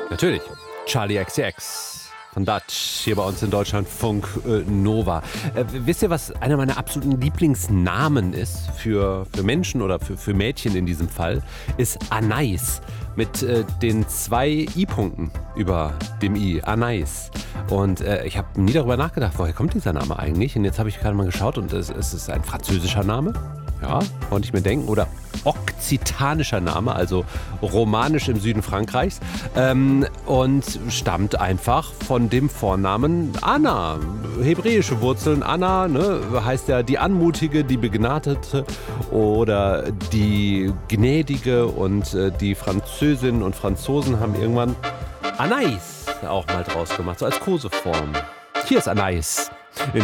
Natürlich. Charlie XCX von Dutch hier bei uns in Deutschlandfunk Nova. Wisst ihr, was einer meiner absoluten Lieblingsnamen ist für Menschen oder für Mädchen in diesem Fall? Ist Anais mit den 2 I-Punkten über dem I. Anais. Und ich habe nie darüber nachgedacht, woher kommt dieser Name eigentlich? Und jetzt habe ich gerade mal geschaut und es ist ein französischer Name. Ja, konnte ich mir denken. Oder okzitanischer Name, also romanisch im Süden Frankreichs. Und stammt einfach von dem Vornamen Anna. Hebräische Wurzeln. Anna, ne, heißt ja die Anmutige, die Begnadete oder die Gnädige. Und die Französinnen und Franzosen haben irgendwann Anais auch mal draus gemacht, so als Koseform. Hier ist Anais.